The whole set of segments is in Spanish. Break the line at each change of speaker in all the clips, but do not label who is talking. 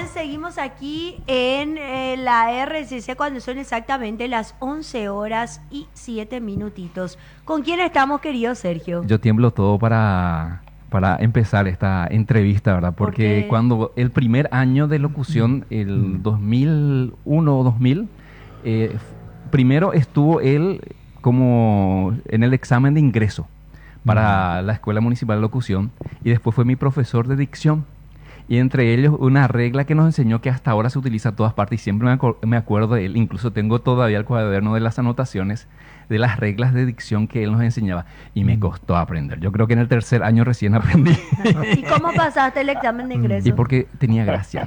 bien, seguimos aquí en la RCC cuando son exactamente las 11 horas y 7 minutitos. ¿Con quién estamos, querido Sergio?
Yo tiemblo todo para empezar esta entrevista, ¿verdad? Porque cuando el primer año de locución, el 2001 o 2000, primero estuvo él como en el examen de ingreso para la Escuela Municipal de Locución y después fue mi profesor de dicción. Y entre ellos una regla que nos enseñó que hasta ahora se utiliza a todas partes y siempre me acuerdo de él, incluso tengo todavía el cuaderno de las anotaciones de las reglas de dicción que él nos enseñaba y me costó aprender. Yo creo que en el tercer año recién aprendí.
¿Y cómo pasaste el examen de ingreso?
Y porque tenía gracia.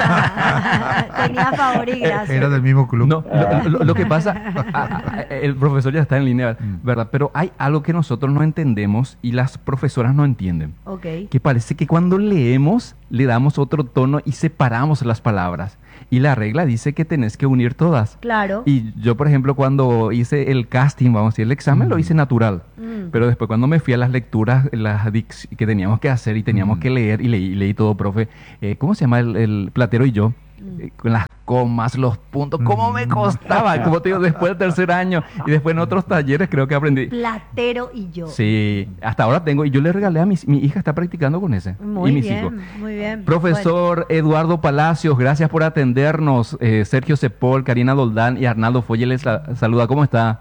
Tenía favor y gracia.
Era del mismo club.
No, lo que pasa, el profesor ya está en línea, ¿verdad? Pero hay algo que nosotros no entendemos y las profesoras no entienden.
Okay.
Que parece que cuando leemos le damos otro tono y separamos las palabras. Y la regla dice que tenés que unir todas.
Claro.
Y yo, por ejemplo, cuando hice el casting, vamos a decir, el examen lo hice natural. Pero después cuando me fui a las lecturas que teníamos que hacer y teníamos que leer, y leí todo, profe, ¿cómo se llama el Platero y yo? Con las comas, los puntos, ¿cómo me costaba? Como te digo, después del tercer año y después en otros talleres creo que aprendí.
Platero y yo.
Sí, hasta ahora tengo, y yo le regalé a mi hija, está practicando con ese.
Muy
y mis
bien,
hijos.
muy bien.
Profesor Eduardo Palacios, gracias por atendernos. Sergio Cepol, Karina Doldán y Arnaldo Folle les saluda. ¿Cómo está?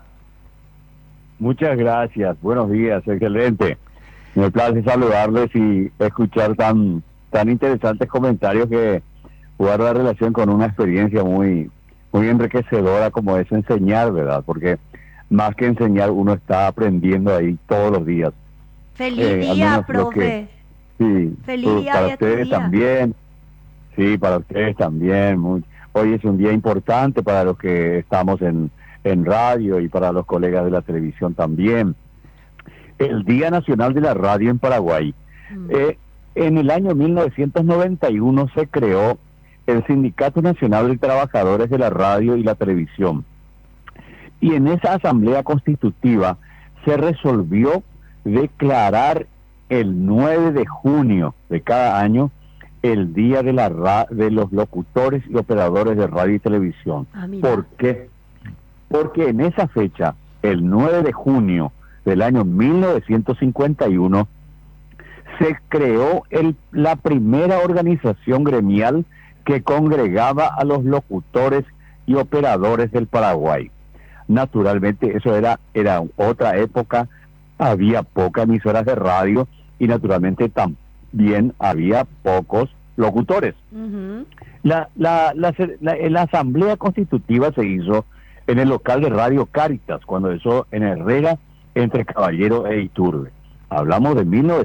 Muchas gracias, buenos días, excelente. Me place saludarles y escuchar tan interesantes comentarios que guarda relación con una experiencia muy enriquecedora como es enseñar, ¿verdad? Porque más que enseñar, uno está aprendiendo ahí todos los días.
Feliz día, profe.
Sí,
Feliz día
para
de tu
ustedes
día.
también. Sí, para ustedes también. Hoy es un día importante para los que estamos en radio y para los colegas de la televisión también. El Día Nacional de la Radio en Paraguay. En el año 1991 se creó el Sindicato Nacional de Trabajadores de la Radio y la Televisión. Y en esa asamblea constitutiva se resolvió declarar el 9 de junio de cada año el Día de los Locutores y Operadores de Radio y Televisión. ¿Por qué? Porque en esa fecha, el 9 de junio del año 1951, se creó la primera organización gremial que congregaba a los locutores y operadores del Paraguay. Naturalmente, eso era otra época, había pocas emisoras de radio y naturalmente también había pocos locutores. La asamblea constitutiva se hizo en el local de Radio Cáritas, cuando eso en Herrera, entre Caballero e Iturbe. Hablamos de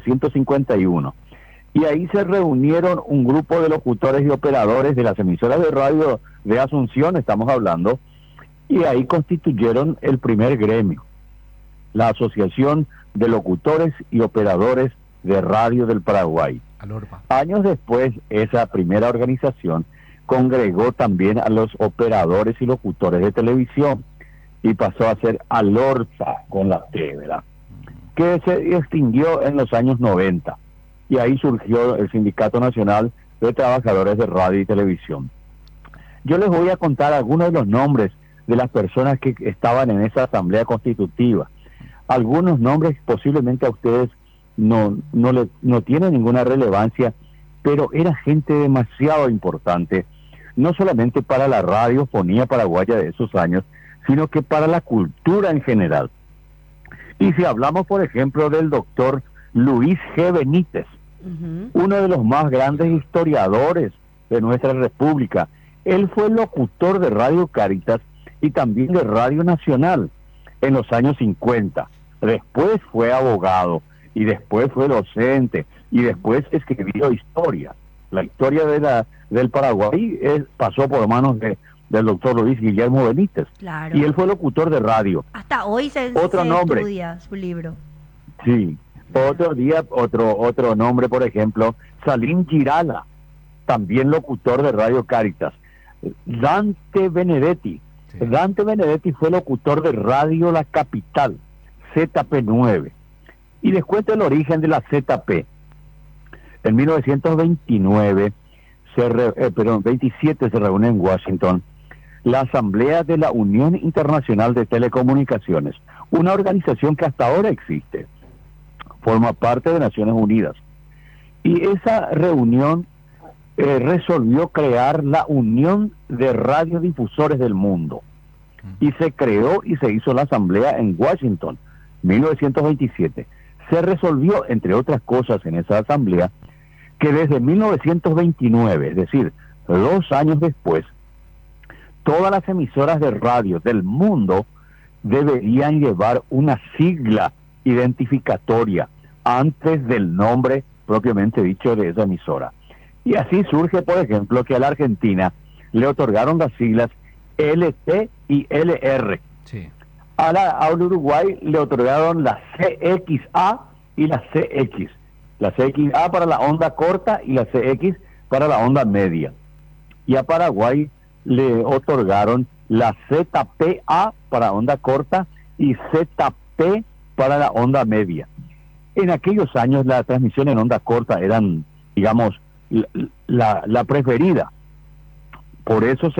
1951. Y ahí se reunieron un grupo de locutores y operadores de las emisoras de radio de Asunción, estamos hablando, y ahí constituyeron el primer gremio, la Asociación de Locutores y Operadores de Radio del Paraguay. Años después, esa primera organización congregó también a los operadores y locutores de televisión y pasó a ser Alorza con la T, ¿verdad? Que se extinguió en los años 90. Y ahí surgió el Sindicato Nacional de Trabajadores de Radio y Televisión. Yo les voy a contar algunos de los nombres de las personas que estaban en esa asamblea constitutiva. Algunos nombres posiblemente a ustedes no tienen ninguna relevancia, pero era gente demasiado importante, no solamente para la radiofonía paraguaya de esos años, sino que para la cultura en general. Y si hablamos, por ejemplo, del doctor Luis G. Benítez, uno de los más grandes historiadores de nuestra república. Él fue locutor de Radio Cáritas y también de Radio Nacional en los años 50. Después fue abogado y después fue docente y después escribió historia. La historia del Paraguay pasó por manos del doctor Luis Guillermo Benítez.
Claro.
Y él fue locutor de radio.
Hasta hoy se estudia su libro.
Sí. Otro nombre, por ejemplo, Salim Girala, también locutor de Radio Cáritas. Dante Benedetti. Sí. Dante Benedetti fue locutor de Radio La Capital, ZP9. Y les cuento el origen de la ZP. En 1929 27 se reúne en Washington la Asamblea de la Unión Internacional de Telecomunicaciones, una organización que hasta ahora existe, forma parte de Naciones Unidas. Y esa reunión resolvió crear la Unión de Radiodifusores del Mundo. Y se creó y se hizo la asamblea en Washington, 1927. Se resolvió, entre otras cosas, en esa asamblea, que desde 1929, es decir, 2 años después, todas las emisoras de radio del mundo deberían llevar una sigla identificatoria antes del nombre propiamente dicho de esa emisora. Y así surge, por ejemplo, que a la Argentina le otorgaron las siglas LT y LR.
Sí.
Al Uruguay le otorgaron la CXA y la CX. La CXA para la onda corta y la CX para la onda media. Y a Paraguay le otorgaron la ZPA para onda corta y ZP para la onda media. En aquellos años la transmisión en onda corta eran, digamos, la preferida. Por eso se